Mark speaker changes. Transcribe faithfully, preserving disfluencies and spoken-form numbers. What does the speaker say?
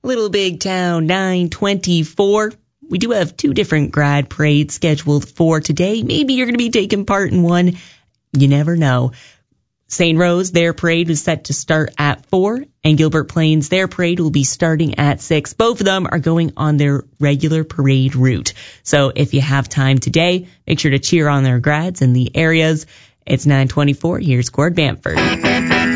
Speaker 1: Little Big Town nine twenty-four. We do have two different grad parades scheduled for today. Maybe you're going to be taking part in one. You never know. Saint Rose, their parade was set to start at four, and Gilbert Plains, their parade will be starting at six. Both of them are going on their regular parade route. So if you have time today, make sure to cheer on their grads in the areas. It's nine twenty-four. Here's Gord Bamford.